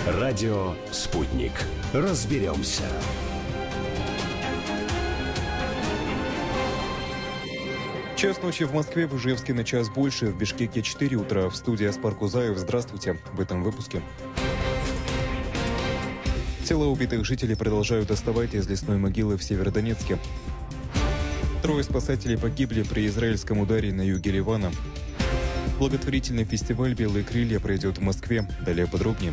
Радио «Спутник». Разберемся. Час ночи в Москве, в Ижевске на час больше, в Бишкеке 4 утра. В студии Аспар Кузаев. Здравствуйте. В этом выпуске. Тела убитых жителей продолжают доставать из лесной могилы в Северодонецке. 3 спасателей погибли при израильском ударе на юге Ливана. Благотворительный фестиваль «Белые крылья» пройдет в Москве. Далее подробнее.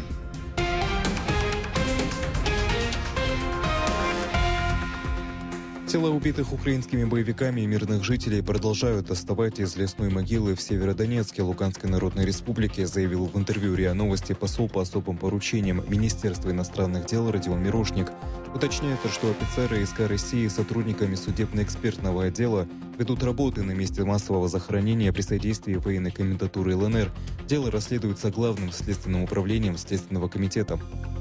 Тела убитых украинскими боевиками и мирных жителей продолжают доставать из лесной могилы в Северодонецке Луганской Народной Республики, заявил в интервью РИА Новости посол по особым поручениям Министерства иностранных дел Родион Мирошник. Уточняется, что офицеры СК России с сотрудниками судебно-экспертного отдела ведут работы на месте массового захоронения при содействии военной комендатуры ЛНР. Дело расследуется Главным следственным управлением Следственного комитета.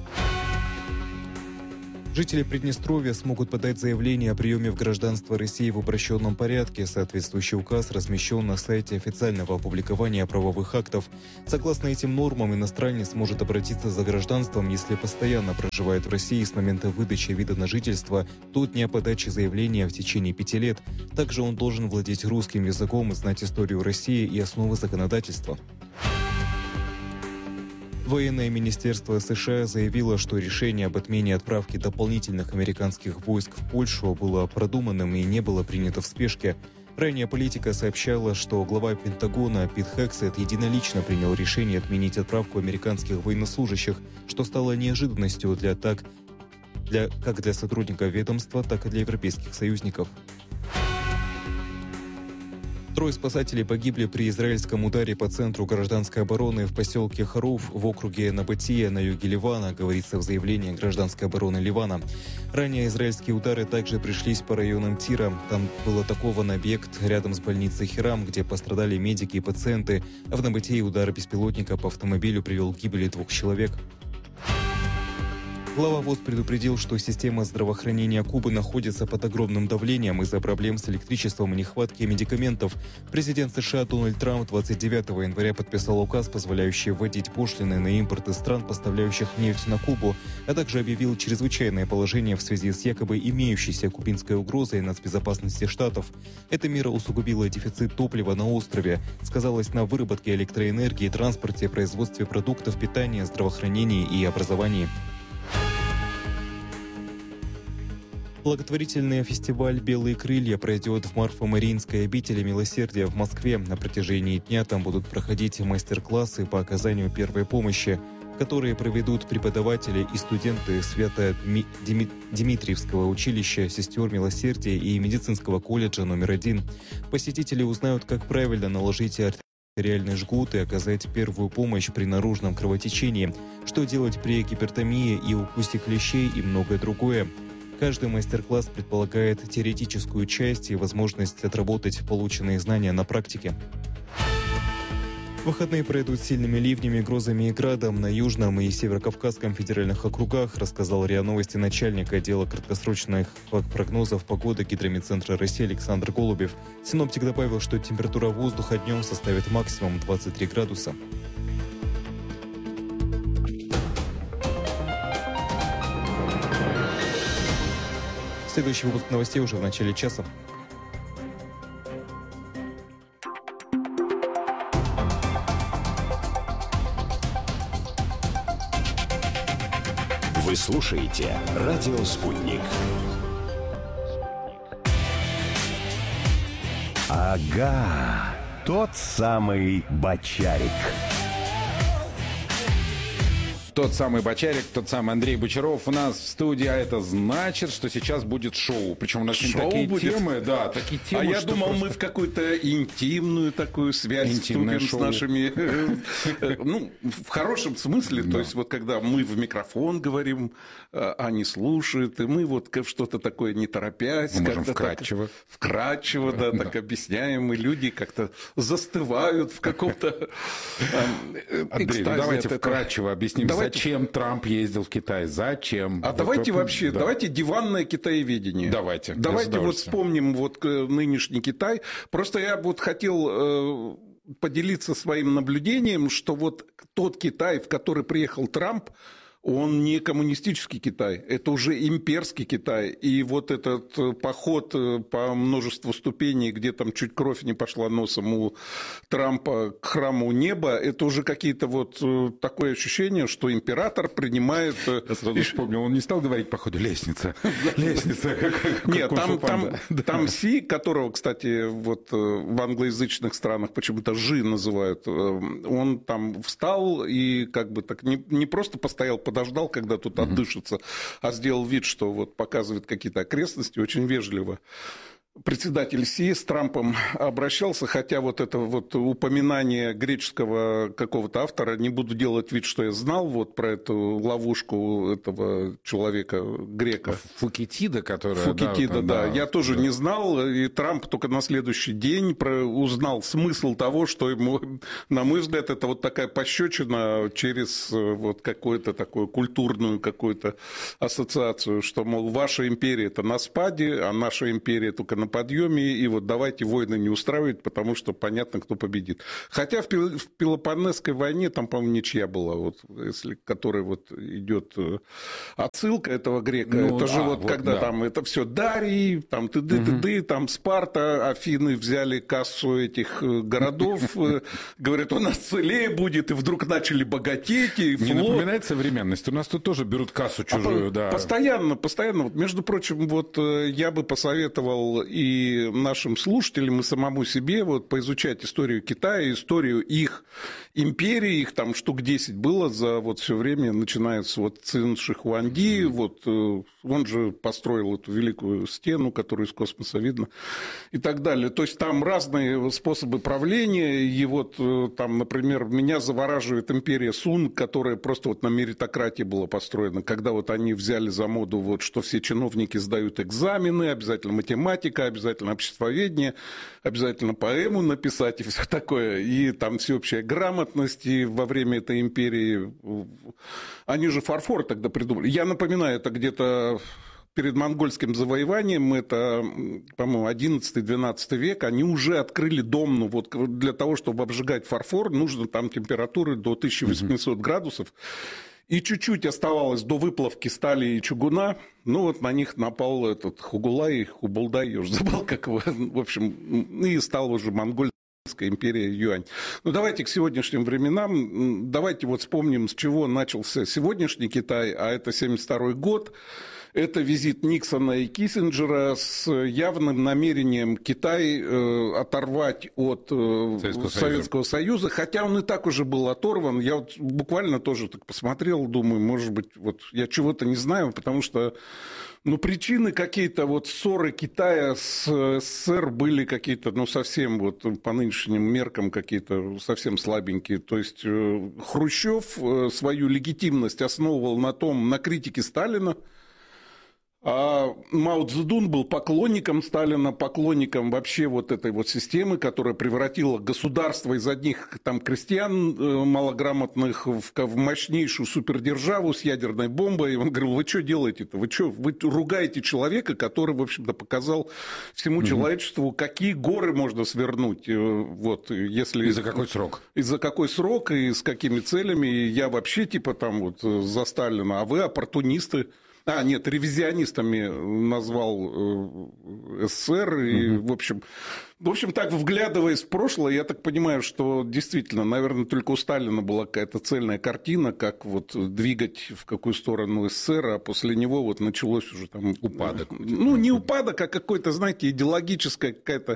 Жители Приднестровья смогут подать заявление о приеме в гражданство России в упрощенном порядке. Соответствующий указ размещен на сайте официального опубликования правовых актов. Согласно этим нормам, иностранец может обратиться за гражданством, если постоянно проживает в России с момента выдачи вида на жительство до дня подачи заявления в течение 5 лет. Также он должен владеть русским языком и знать историю России и основы законодательства. Военное министерство США заявило, что решение об отмене отправки дополнительных американских войск в Польшу было продуманным и не было принято в спешке. Ранее Политика сообщала, что глава Пентагона Пит Хексет единолично принял решение отменить отправку американских военнослужащих, что стало неожиданностью как для сотрудников ведомства, так и для европейских союзников. 3 спасателей погибли при израильском ударе по центру гражданской обороны в поселке Харуф в округе Набатия на юге Ливана, говорится в заявлении гражданской обороны Ливана. Ранее израильские удары также пришлись по районам Тира. Там был атакован объект рядом с больницей Хирам, где пострадали медики и пациенты, а в Набатии удар беспилотника по автомобилю привел к гибели 2 человек. Глава ВОЗ предупредил, что система здравоохранения Кубы находится под огромным давлением из-за проблем с электричеством и нехватки медикаментов. Президент США Дональд Трамп 29 января подписал указ, позволяющий вводить пошлины на импорт из стран, поставляющих нефть на Кубу, а также объявил чрезвычайное положение в связи с якобы имеющейся кубинской угрозой нацбезопасности штатов. Эта мера усугубила дефицит топлива на острове, сказалась на выработке электроэнергии, транспорте, производстве продуктов питания, здравоохранении и образовании. Благотворительный фестиваль «Белые крылья» пройдет в Марфо-Мариинской обители Милосердия в Москве. На протяжении дня там будут проходить мастер-классы по оказанию первой помощи, которые проведут преподаватели и студенты Свято-Дмитриевского училища сестер Милосердия и медицинского колледжа номер 1. Посетители узнают, как правильно наложить артериальный жгут и оказать первую помощь при наружном кровотечении, что делать при гипертонии и укусе клещей и многое другое. Каждый мастер-класс предполагает теоретическую часть и возможность отработать полученные знания на практике. Выходные пройдут сильными ливнями, грозами и градом на Южном и Северокавказском федеральных округах, рассказал РИА Новости начальник отдела краткосрочных прогнозов погоды Гидрометцентра России Александр Голубев. Синоптик добавил, что температура воздуха днем составит максимум 23 градуса. Следующий выпуск новостей уже в начале часа. Вы слушаете «Радио Спутник». Ага, тот самый Бочарик. Тот самый Бочарик, тот самый Андрей Бочаров у нас в студии, а это значит, что сейчас будет шоу. Причем у нас такие будет? темы, да, такие темы. А я что думал, просто... мы в какую-то интимную такую связь Интимное вступим шоу. с нашими, ну, в хорошем смысле, Да. то есть вот когда мы в микрофон говорим, они слушают, и мы вот что-то такое не торопясь, Мы можем как-то так вкратчиво, да, так объясняем, и люди как-то застывают в каком-то Андрей, ну давайте вкратчиво объясним, зачем Трамп ездил в Китай, зачем? А давайте вообще, давайте диванное китаеведение. Давайте вот вспомним вот нынешний Китай. Просто я вот хотел поделиться своим наблюдением, что вот тот Китай, в который приехал Трамп, он не коммунистический Китай, это уже имперский Китай. И вот этот поход по множеству ступеней, где там чуть кровь не пошла носом у Трампа к храму неба, это уже какие-то вот такое ощущение, что император принимает... Я сразу вспомнил, он не стал говорить по ходу «лестница». Лестница. Нет, там Си, которого, кстати, вот в англоязычных странах почему-то Жи называют, он там встал и как бы так не просто постоял, подождал, когда тут отдышится, а сделал вид, что вот показывает какие-то окрестности, очень вежливо. Председатель Си с Трампом обращался, хотя вот это вот упоминание греческого какого-то автора, не буду делать вид, что я знал вот про эту ловушку этого человека, грека. Фукидида, которая... Фукидида, да. Я тоже не знал, и Трамп только на следующий день узнал смысл того, что ему, на мой взгляд, это вот такая пощечина через вот какую-то такую культурную какую-то ассоциацию, что, мол, ваша империя это на спаде, а наша империя только на подъеме, и вот давайте войны не устраивать, потому что понятно, кто победит. Хотя в Пелопоннесской войне там, по-моему, ничья была, вот, если, которой вот идет отсылка этого грека. Ну, это же вот когда да. Там это все Дарий, там ты-ды, там Спарта, Афины взяли кассу этих городов, говорят, у нас целее будет, и вдруг начали богатеть, и флот. Не напоминает современность? У нас тут тоже берут кассу чужую, да. Постоянно. Вот, между прочим, вот я бы посоветовал и нашим слушателям, и самому себе вот поизучать историю Китая, историю их империи, их там штук 10 было за вот все время, начиная с вот Цин Ши Хуанди, вот он же построил эту великую стену, которую из космоса видно, и так далее. То есть там разные способы правления, и вот там, например, меня завораживает империя Сун, которая просто вот на меритократии была построена, когда вот они взяли за моду, вот, что все чиновники сдают экзамены, обязательно математика, обязательно обществоведение, обязательно поэму написать и все такое, и там всеобщая грамотность, и во время этой империи они же фарфор тогда придумали. Я напоминаю, это где-то перед монгольским завоеванием, это, по-моему, 11-12 век, они уже открыли дом, ну вот для того, чтобы обжигать фарфор, нужно там температуры до 1800 градусов. И чуть-чуть оставалось до выплавки стали и чугуна. Ну, вот на них напал этот Хугулай, Хубулдай, я уже забыл, как его, в общем, и стал уже Монгольская империя Юань. Ну, давайте к сегодняшним временам, давайте вот вспомним, с чего начался сегодняшний Китай, а это 1972 год. Это визит Никсона и Киссинджера с явным намерением Китай оторвать от Советского Союза, хотя он и так уже был оторван. Я вот буквально тоже так посмотрел, думаю, может быть, вот я чего-то не знаю, потому что ну, причины какие-то, вот ссоры Китая с СССР были какие-то, ну, совсем вот по нынешним меркам какие-то совсем слабенькие. То есть Хрущев свою легитимность основывал на критике Сталина. А Мао Цзэдун был поклонником Сталина, поклонником вообще вот этой вот системы, которая превратила государство из одних там крестьян малограмотных в мощнейшую супердержаву с ядерной бомбой. И он говорил, вы что делаете-то? Вы ругаете человека, который, в общем-то, показал всему человечеству, какие горы можно свернуть. Вот, если... И за какой срок? И за какой срок, и с какими целями. И я вообще типа там вот за Сталина, а вы оппортунисты. Нет, ревизионистами назвал СССР. И, в общем, так, вглядываясь в прошлое, я так понимаю, что действительно, наверное, только у Сталина была какая-то цельная картина, как вот двигать в какую сторону СССР, а после него вот началось уже там... Упадок. Ну, не упадок, а какой-то, знаете, идеологическая какая-то...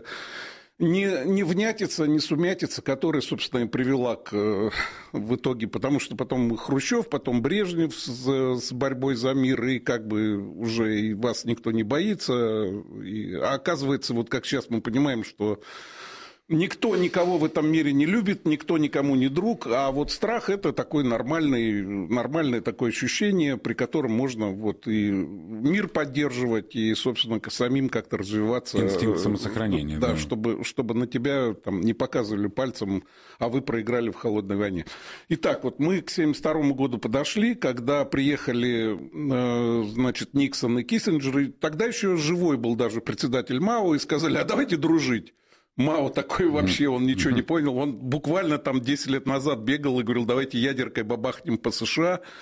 Не внятица, не сумятица, которая, собственно, и привела в итоге, потому что потом Хрущев, потом Брежнев с борьбой за мир, и как бы уже и вас никто не боится. А оказывается, вот как сейчас мы понимаем, что никто никого в этом мире не любит, никто никому не друг, а вот страх – это такое нормальное такое ощущение, при котором можно вот и мир поддерживать, и, собственно, самим как-то развиваться. Инстинкт самосохранения. Да, чтобы на тебя там не показывали пальцем, а вы проиграли в холодной войне. Итак, вот мы к 1972 году подошли, когда приехали, значит, Никсон и Киссинджер, и тогда еще живой был даже председатель Мао, и сказали, а давайте дружить. Мао такой вообще, он ничего не понял. Он буквально там 10 лет назад бегал и говорил, давайте ядеркой бабахнем по США.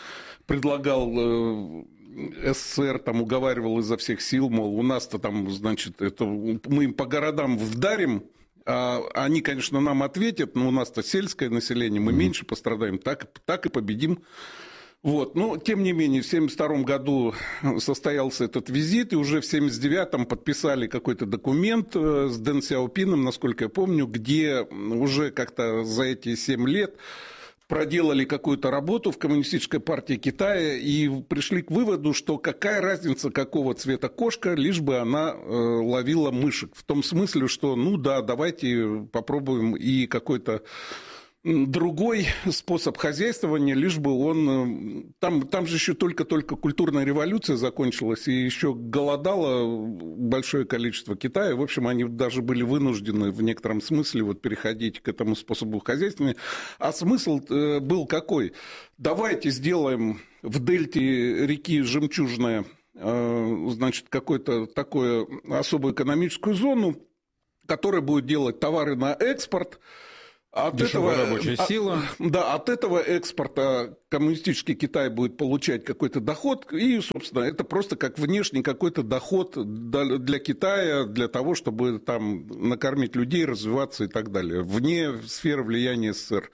предлагал СССР, там уговаривал изо всех сил, мол, у нас-то там, значит, это, мы им по городам вдарим, а они, конечно, нам ответят, но у нас-то сельское население, мы меньше пострадаем, так и победим. Вот. Но, тем не менее, в 1972 году состоялся этот визит, и уже в 1979 подписали какой-то документ с Дэн Сяопином, насколько я помню, где уже как-то за эти 7 лет проделали какую-то работу в Коммунистической партии Китая и пришли к выводу, что какая разница, какого цвета кошка, лишь бы она ловила мышек. В том смысле, что, ну да, давайте попробуем и какой-то другой способ хозяйствования, лишь бы он... Там же еще только-только культурная революция закончилась, и еще голодало большое количество Китая. В общем, они даже были вынуждены в некотором смысле вот переходить к этому способу хозяйствования. А смысл был какой? Давайте сделаем в дельте реки Жемчужная, значит, какую-то такую особую экономическую зону, которая будет делать товары на экспорт. Дешевая рабочая сила. Да, от этого экспорта коммунистический Китай будет получать какой-то доход, и, собственно, это просто как внешний какой-то доход для Китая, для того, чтобы там накормить людей, развиваться и так далее, вне сферы влияния СССР.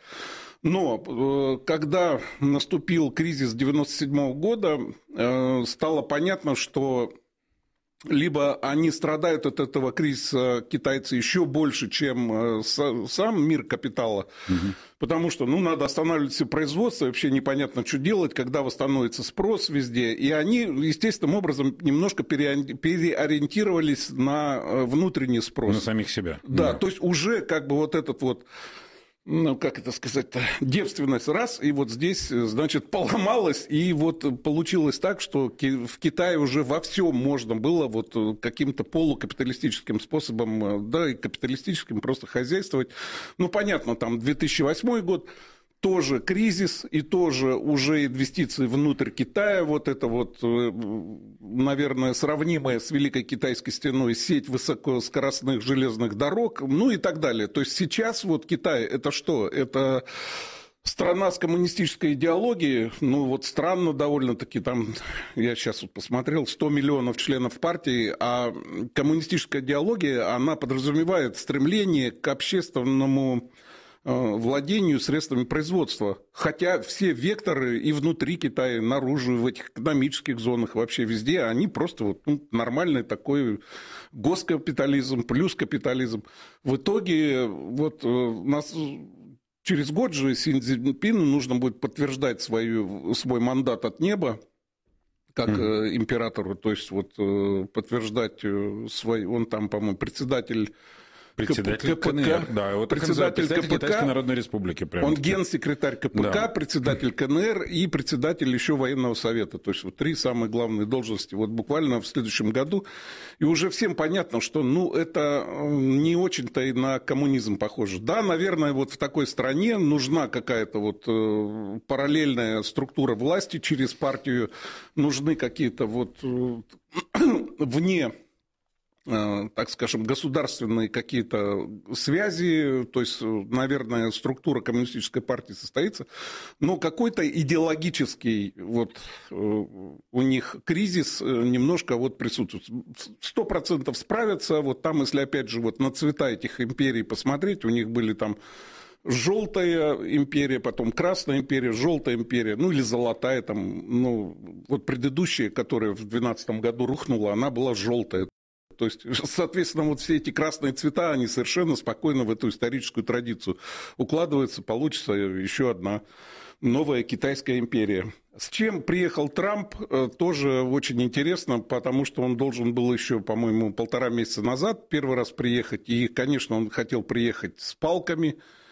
Но когда наступил кризис 1997 года, стало понятно, что либо они страдают от этого кризиса, китайцы, еще больше, чем сам мир капитала, потому что, ну, надо останавливать все производство, вообще непонятно, что делать, когда восстановится спрос везде. И они, естественным образом, немножко переориентировались на внутренний спрос. На самих себя. Да, то есть уже как бы вот этот вот, ну, как это сказать-то, девственность раз, и вот здесь, значит, поломалась, и вот получилось так, что в Китае уже во всем можно было вот каким-то полукапиталистическим способом, да, и капиталистическим просто хозяйствовать. Ну, понятно, там 2008 год, тоже кризис, и тоже уже инвестиции внутрь Китая, вот это вот, наверное, сравнимая с Великой Китайской стеной сеть высокоскоростных железных дорог, ну и так далее. То есть сейчас вот Китай, это что? Это страна с коммунистической идеологией, ну вот странно довольно-таки, там, я сейчас вот посмотрел, 100 миллионов членов партии, а коммунистическая идеология, она подразумевает стремление к общественному владению средствами производства. Хотя все векторы и внутри Китая, наружу, в этих экономических зонах, вообще везде, они просто вот, ну, нормальный такой госкапитализм плюс капитализм. В итоге вот нас через год же Си Цзиньпину нужно будет подтверждать свой мандат от неба, как императору, то есть вот подтверждать он там, по-моему, председатель КНР, да, вот председатель Китайской Народной Республики. Прямо. Он генсекретарь КПК, да. Председатель КНР и председатель еще военного совета. То есть вот 3 самые главные должности вот буквально в следующем году. И уже всем понятно, что ну, это не очень-то и на коммунизм похоже. Да, наверное, вот в такой стране нужна какая-то вот параллельная структура власти через партию, нужны какие-то вот вне, так скажем, государственные какие-то связи, то есть, наверное, структура коммунистической партии состоится, но какой-то идеологический вот у них кризис немножко вот присутствует. 100% справятся, вот там, если опять же вот на цвета этих империй посмотреть, у них были там желтая империя, потом красная империя, желтая империя, ну или золотая там, ну вот предыдущая, которая в 2012 году рухнула, она была желтая. То есть, соответственно, вот все эти красные цвета, они совершенно спокойно в эту историческую традицию укладываются, получится еще одна новая китайская империя. С чем приехал Трамп, тоже очень интересно, потому что он должен был еще, по-моему, 1,5 месяца назад первый раз приехать, и, конечно, он хотел приехать с палками,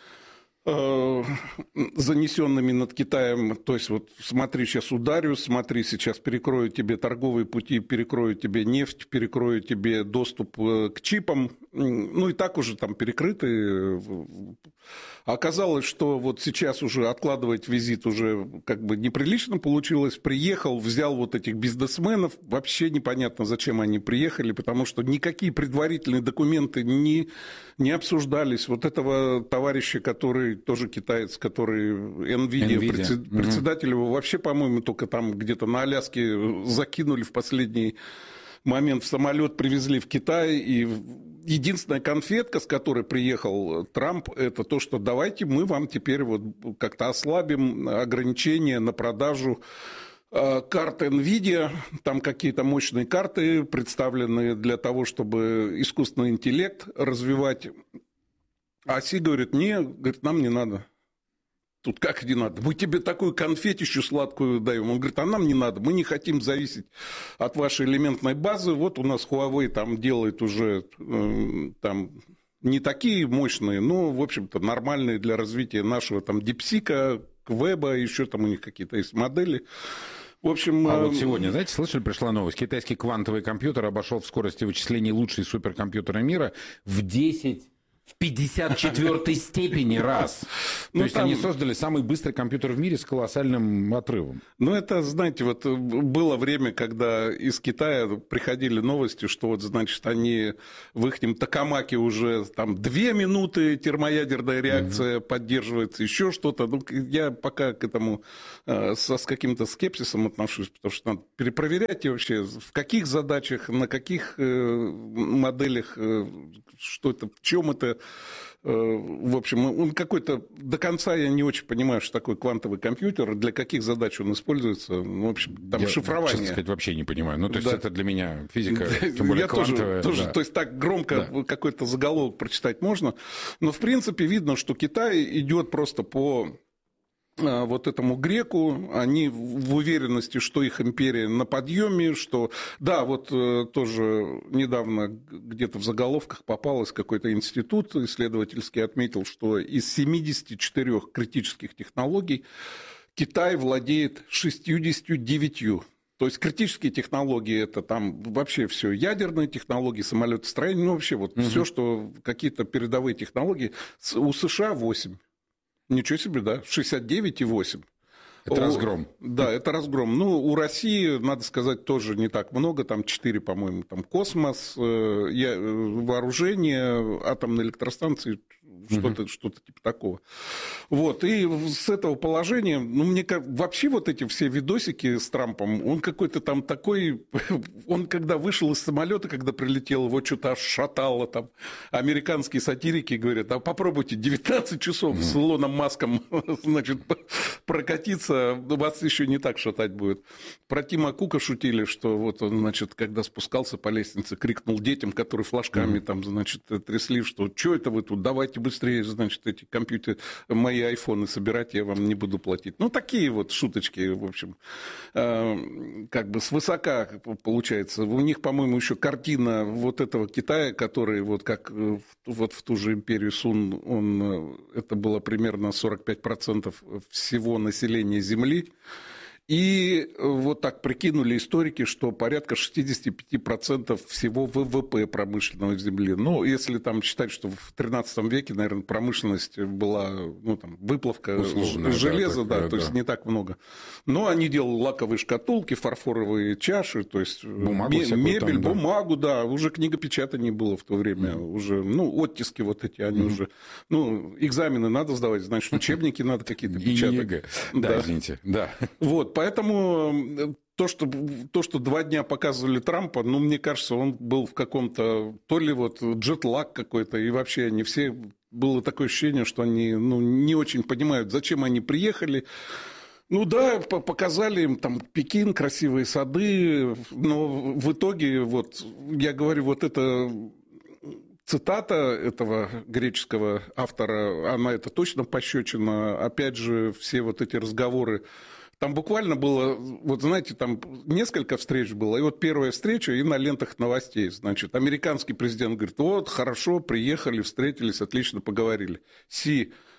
занесенными над Китаем, то есть вот смотри, сейчас ударю, смотри, сейчас перекрою тебе торговые пути, перекрою тебе нефть, перекрою тебе доступ к чипам, ну и так уже там перекрыты. Оказалось, что вот сейчас уже откладывать визит уже как бы неприлично получилось. Приехал, взял вот этих бизнесменов. Вообще непонятно, зачем они приехали, потому что никакие предварительные документы не обсуждались. Вот этого товарища, который тоже китаец, который NVIDIA. Председатель его вообще, по-моему, только там где-то на Аляске закинули в последний момент в самолет, привезли в Китай, и единственная конфетка, с которой приехал Трамп, это то, что давайте мы вам теперь вот как-то ослабим ограничения на продажу карт NVIDIA, там какие-то мощные карты представлены для того, чтобы искусственный интеллект развивать. А Си говорит, говорит, нам не надо. Тут как не надо? Мы тебе такую конфетищу сладкую даем. Он говорит, а нам не надо, мы не хотим зависеть от вашей элементной базы. Вот у нас Huawei там делает уже там не такие мощные, но, в общем-то, нормальные для развития нашего там DeepSeek, Веба, еще там у них какие-то есть модели. В общем, а вот сегодня, знаете, слышали, пришла новость. Китайский квантовый компьютер обошел в скорости вычислений лучшие суперкомпьютеры мира в 54-й степени раз. То есть они создали самый быстрый компьютер в мире с колоссальным отрывом. Ну, это, знаете, вот было время, когда из Китая приходили новости, что вот, значит, они в их Токамаке уже там 2 минуты термоядерная реакция поддерживается, еще что-то. Ну, я пока к этому с каким-то скепсисом отношусь, потому что надо перепроверять и вообще, в каких задачах, на каких моделях, что это, в чем это. В общем, он какой-то... До конца я не очень понимаю, что такое квантовый компьютер, для каких задач он используется. Ну, в общем, там я, шифрование. Честно сказать, вообще не понимаю. Ну, то есть это для меня физика, тем более квантовая. Тоже, то есть так громко какой-то заголовок прочитать можно. Но, в принципе, видно, что Китай идет просто по... вот этому греку, они в уверенности, что их империя на подъеме, что... Да, вот тоже недавно где-то в заголовках попалось какой-то институт исследовательский, отметил, что из 74 критических технологий Китай владеет 69. То есть критические технологии это там вообще все ядерные технологии, самолетостроение, ну вообще вот все, что какие-то передовые технологии. У США 8. Ничего себе, да, 69,8. Это разгром. Да, это разгром. Ну, у России, надо сказать, тоже не так много, там 4, по-моему, там космос, вооружение, атомные электростанции, что-то типа такого. Вот, и с этого положения, ну, мне вообще вот эти все видосики с Трампом, он какой-то там такой, он когда вышел из самолета, когда прилетел, его что-то аж шатало там, американские сатирики говорят, а попробуйте 19 часов с Илоном Маском, значит, прокатиться, вас еще не так шатать будет. Про Тима Кука шутили, что вот он, значит, когда спускался по лестнице, крикнул детям, которые флажками там, значит, трясли, что это вы тут, давайте быстрее, значит, эти компьютеры, мои айфоны собирать, я вам не буду платить. Ну, такие вот шуточки, в общем, как бы свысока получается. У них, по-моему, еще картина вот этого Китая, который вот как вот в ту же империю Сун, это было примерно 45% всего населения Земли. И вот так прикинули историки, что порядка 65% всего ВВП промышленного в Земле. Ну, если там считать, что в 13 веке, наверное, промышленность была, ну, там, выплавка железа, да, то есть не так много. Но они делали лаковые шкатулки, фарфоровые чаши, то есть мебель, там, бумагу, да, уже книгопечатание было в то время, уже, ну, оттиски вот эти, они уже, ну, экзамены надо сдавать, значит, учебники надо какие-то печатать. Да, извините, да. Вот. Поэтому то, что 2 дня показывали Трампа, ну, мне кажется, он был в каком-то, то ли вот джетлаг какой-то, и вообще они все, было такое ощущение, что они, ну, не очень понимают, зачем они приехали. Ну да, показали им там Пекин, красивые сады, но в итоге, вот, я говорю, вот это... Цитата этого греческого автора, она это точно пощечина. Опять же, все вот эти разговоры. Там буквально было, вот знаете, там несколько встреч было. И вот первая встреча, и на лентах новостей. Значит, американский президент говорит, вот, хорошо, приехали, встретились, отлично поговорили. Си,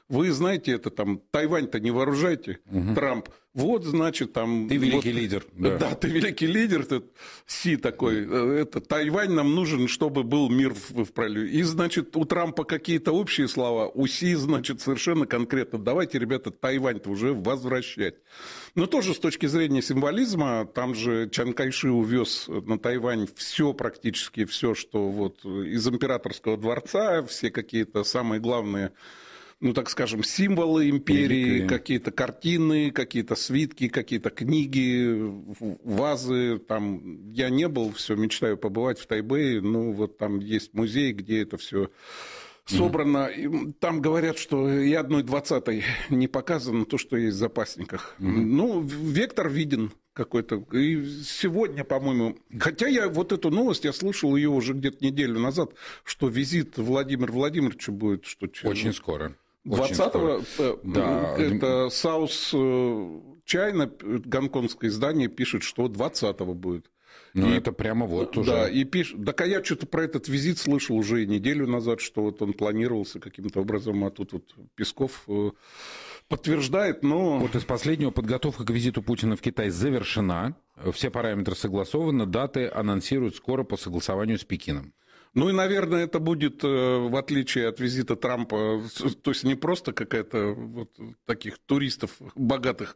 вы знаете, это там, Тайвань-то не вооружайте, Трамп. Вот, значит, там... Ты великий вот, лидер. Да, ты великий лидер, ты Си такой. Это, Тайвань нам нужен, чтобы был мир в проливе. И, значит, у Трампа какие-то общие слова, у Си, значит, совершенно конкретно. Давайте, ребята, Тайвань-то уже возвращать. Но тоже с точки зрения символизма, там же Чан Кайши увез на Тайвань все, практически все, что вот из императорского дворца, все какие-то самые главные, ну, так скажем, символы империи, какие-то картины, какие-то свитки, какие-то книги, вазы. Там я не был, все мечтаю побывать в Тайбэе. Ну, вот там есть музей, где это все собрано. И там говорят, что и 1/20 не показано то, что есть в запасниках. Ну, вектор виден какой-то. И сегодня, по-моему... Хотя я вот эту новость, я слышал ее уже где-то неделю назад, что визит Владимира Владимировича будет... Что, очень скоро. 20-го, да. Это South China, гонконгское издание, пишет, что 20-го будет. Ну, это прямо вот уже. Да, и пишет. Так, а я что-то про этот визит слышал уже и неделю назад, что вот он планировался каким-то образом, а тут вот Песков подтверждает, но... Вот из последнего: подготовка к визиту Путина в Китай завершена, все параметры согласованы, даты анонсируют скоро по согласованию с Пекином. Ну и, наверное, это будет, в отличие от визита Трампа, то есть не просто какая-то вот таких туристов богатых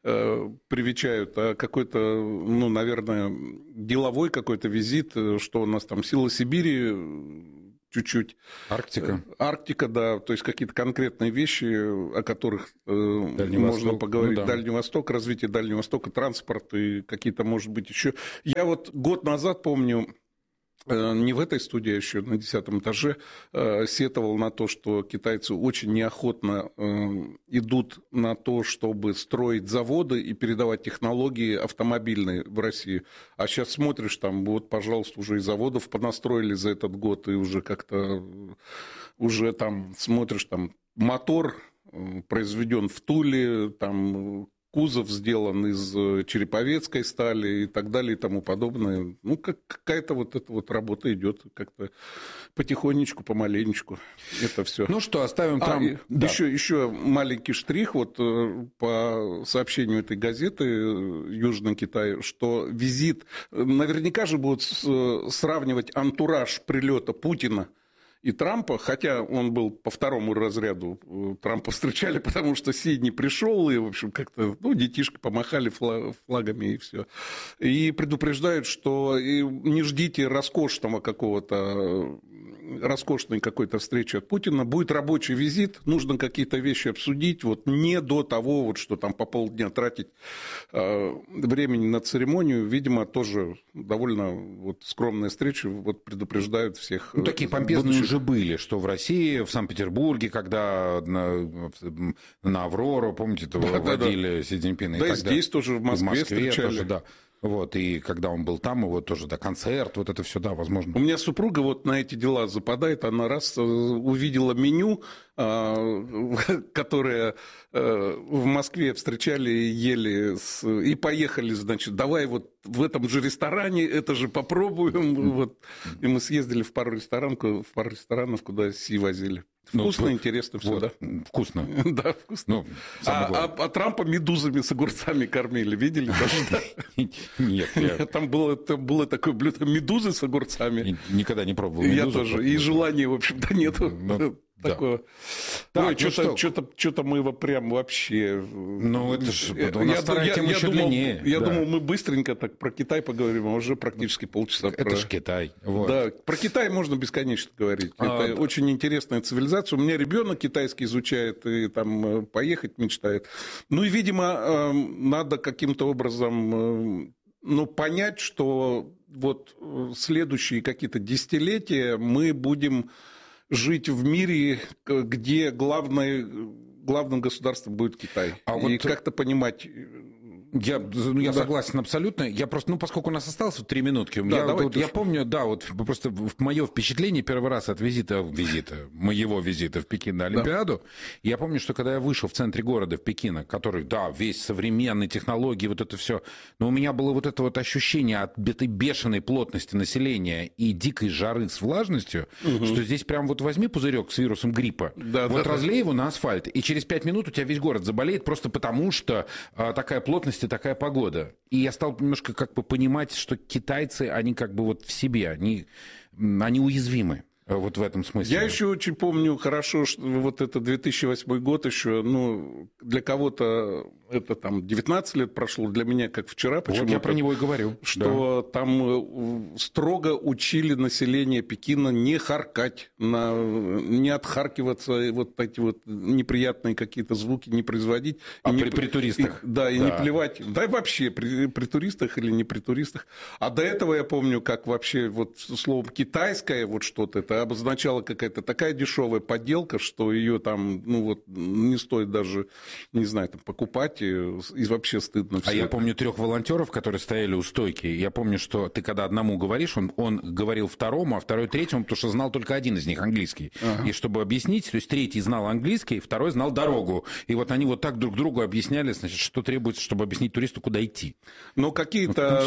привечают, а какой-то, ну, наверное, деловой какой-то визит, что у нас там сила Сибири чуть-чуть. Арктика, да, то есть какие-то конкретные вещи, о которых можно поговорить. Ну, да. Дальний Восток, развитие Дальнего Востока, транспорт и какие-то, может быть, еще. Я вот год назад помню, не в этой студии, а еще на 10-м этаже, сетовал на то, что китайцы очень неохотно идут на то, чтобы строить заводы и передавать технологии автомобильные в Россию. А сейчас смотришь, там, вот, пожалуйста, уже и заводов понастроили за этот год, и уже как-то, уже там смотришь, там, мотор произведен в Туле, там... Кузов сделан из череповецкой стали и так далее и тому подобное. Ну, какая-то вот эта вот работа идет как-то потихонечку, помаленечку. Это все. Ну что, оставим там... Да. Еще маленький штрих вот по сообщению этой газеты «Южный Китай», что визит... Наверняка же будут сравнивать антураж прилета Путина и Трампа, хотя он был по второму разряду, Трампа встречали, потому что Си не пришел, и, в общем, как-то, ну, детишки помахали флагами, и все. И предупреждают, что не ждите роскошной какой-то встречи от Путина, будет рабочий визит, нужно какие-то вещи обсудить, вот не до того, вот, что там по полдня тратить времени на церемонию, видимо, тоже довольно вот скромная встреча, вот предупреждают всех. Ну, такие помпезные уже были, что в России, в Санкт-Петербурге, когда на Аврору, помните, водили Си Цзиньпина. Да, и здесь тоже, в Москве встречали. Тоже, да. Вот, и когда он был там, его тоже, да, концерт, вот это все, да, возможно. У меня супруга вот на эти дела западает, она раз увидела меню, которое в Москве встречали, ели, и поехали, значит, давай вот в этом же ресторане, это же попробуем. Вот. И мы съездили в пару ресторанов, куда Си возили. Вкусно, интересно все, вот, да? Вкусно. Да, вкусно. А Трампа медузами с огурцами кормили, видели? Нет. Там было такое блюдо медузы с огурцами. Никогда не пробовал медузу. Я тоже. И желания, в общем-то, нету. Такое. Ой, что-то мы его прям вообще... Ну, это же... У нас вторая тема еще длиннее. Я думал, мы быстренько так про Китай поговорим, а уже практически полчаса. Это же Китай. Да, про Китай можно бесконечно говорить. Это очень интересная цивилизация. У меня ребенок китайский изучает и там поехать мечтает. Ну и, видимо, надо каким-то образом... понять, что вот следующие какие-то десятилетия мы будем жить в мире, где главным государством будет Китай. И как-то понимать, Я согласен абсолютно. Я просто, поскольку у нас осталось 3 минутки, я помню, просто мое впечатление первый раз от моего визита в Пекин на Олимпиаду, я помню, что когда я вышел в центре города, в Пекине, который, весь современный, технологии, вот это все, но у меня было вот это вот ощущение от этой бешеной плотности населения и дикой жары с влажностью, что здесь прям вот возьми пузырек с вирусом гриппа, разлей его на асфальт, и через 5 минут у тебя весь город заболеет просто потому, что такая плотность и такая погода. И я стал немножко как бы понимать, что китайцы, они как бы вот в себе, они уязвимы. Вот в этом смысле. Я еще очень помню хорошо, что вот это 2008 год еще, для кого-то это там 19 лет прошло, для меня как вчера. Вот я про него и говорю. Что там строго учили население Пекина не харкать, не отхаркиваться, и вот эти вот неприятные какие-то звуки не производить. При туристах. И не плевать. Да и вообще при туристах или не при туристах. А до этого я помню, как вообще вот словом китайское вот что-то, это обозначала какая-то такая дешевая подделка, что ее там, не стоит даже, не знаю, там, покупать, и вообще стыдно. Я помню 3 волонтеров, которые стояли у стойки. Я помню, что ты когда одному говоришь, он говорил второму, а второй третьему, потому что знал только один из них английский. И чтобы объяснить, то есть третий знал английский, второй знал дорогу. И вот они вот так друг другу объясняли, значит, что требуется, чтобы объяснить туристу, куда идти. Но какие-то,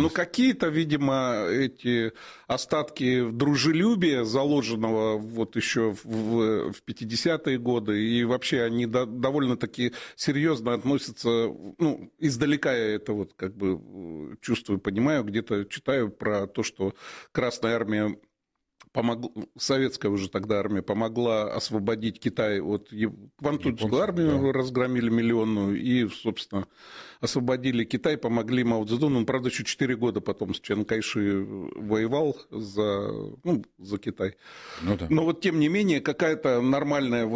видимо, эти остатки дружелюбия, заложенного вот еще в 50-е годы, и вообще они довольно-таки серьезно относятся, издалека я это вот как бы чувствую, понимаю, где-то читаю про то, что Красная Армия советская уже тогда армия помогла освободить Китай от Квантунскую армию, разгромили миллионную, и, собственно, освободили Китай, помогли Мао Цзэдуну. Он, правда, еще 4 года потом с Чан Кайши воевал за Китай. Но вот, тем не менее, какая-то нормальная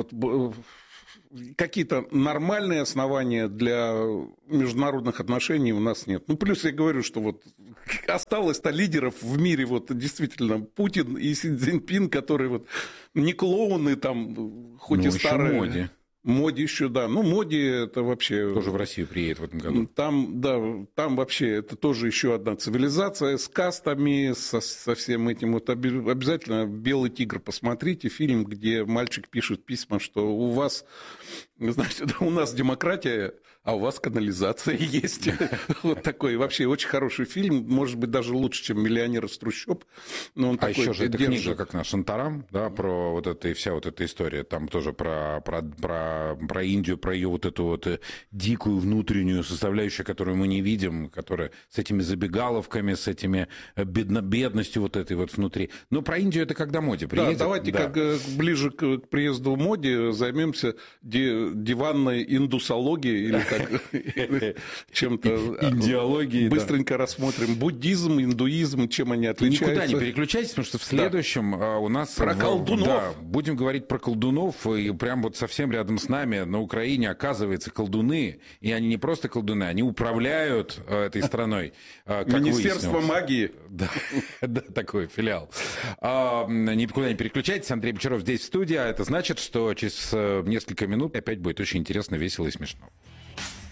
какие-то нормальные основания для международных отношений у нас нет. Плюс я говорю, что вот осталось-то лидеров в мире, вот действительно Путин и Си Цзиньпин, которые вот не клоуны там, хоть и старые. Моди еще, да. Моди это вообще... Тоже в Россию приедет в этом году. Там вообще это тоже еще одна цивилизация с кастами, со всем этим. Вот обязательно «Белый тигр» посмотрите, фильм, где мальчик пишет письма, что у вас, значит, у нас демократия, а у вас канализация есть. Вот такой вообще очень хороший фильм, может быть, даже лучше, чем «Миллионер из трущоб». А еще же эта книга, как наш Шантарам, да, про вот это и вся вот эта история, там тоже про Индию, про ее вот эту вот дикую внутреннюю составляющую, которую мы не видим, которая с этими забегаловками, с этими бедностью вот этой вот внутри. Но про Индию это когда Моди приедет. Да, давайте как ближе к приезду Моди займемся диванной индусологией или чем-то... Индиологией. Быстренько рассмотрим буддизм, индуизм, чем они отличаются. Никуда не переключайтесь, потому что в следующем у нас... Про колдунов. Да, будем говорить про колдунов, и прям вот совсем рядом с нами на Украине, оказывается, колдуны, и они не просто колдуны, они управляют этой страной. Министерство магии. Да, такой филиал. Никуда не переключайтесь, Андрей Бочаров здесь в студии, а это значит, что через несколько минут опять будет очень интересно, весело и смешно.